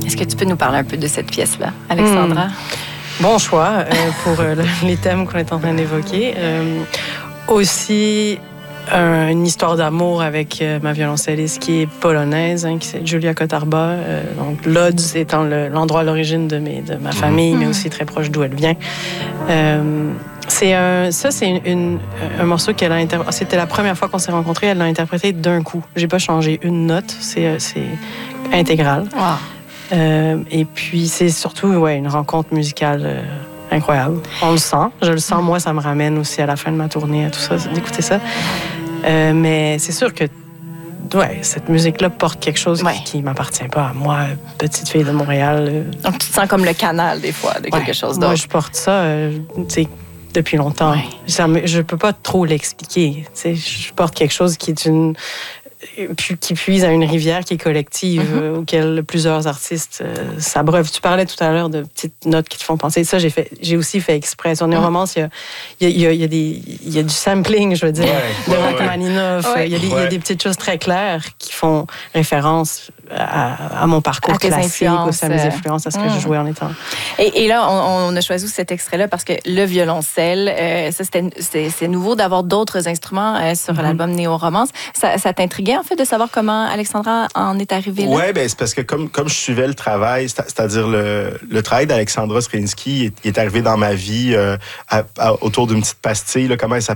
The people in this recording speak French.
Est-ce que tu peux nous parler un peu de cette pièce-là, Alexandra? Bon choix pour les thèmes qu'on est en train d'évoquer. Aussi, une histoire d'amour avec ma violoncelliste qui est polonaise, qui c'est Julia Kotarba. Donc, Lodz étant l'endroit à l'origine de ma famille, mais aussi très proche d'où elle vient. C'est un morceau qu'elle a interprété. C'était la première fois qu'on s'est rencontrés. Elle l'a interprété d'un coup. J'ai pas changé une note. C'est intégral. Wow. Et puis, c'est surtout une rencontre musicale incroyable. On le sent. Je le sens. Moi, ça me ramène aussi à la fin de ma tournée, à tout ça, d'écouter ça. Mais c'est sûr que cette musique-là porte quelque chose qui m'appartient pas à moi, petite fille de Montréal. Donc, tu te sens comme le canal, des fois, de quelque chose d'autre. Moi, je porte ça, depuis longtemps. Ouais. Je peux pas trop l'expliquer. Je porte quelque chose qui est qui puise à une rivière qui est collective, auquel plusieurs artistes s'abreuvent. Tu parlais tout à l'heure de petites notes qui te font penser. Ça, j'ai aussi fait exprès. Sur Néo-Romance, il y a du sampling, je veux dire, de Rachmaninoff. Il y a des petites choses très claires qui font référence à mon parcours classique, aussi à mes influences, à ce que je jouais en étant. Et là, on a choisi cet extrait-là parce que le violoncelle, c'est nouveau d'avoir d'autres instruments sur l'album Néo-Romance. Ça t'intriguait, en fait, de savoir comment Alexandra en est arrivée là? Oui, ben c'est parce que comme je suivais le travail, c'est-à-dire le travail d'Alexandra Sremski est arrivé dans ma vie autour d'une petite pastille, là, comment elle s'appelle?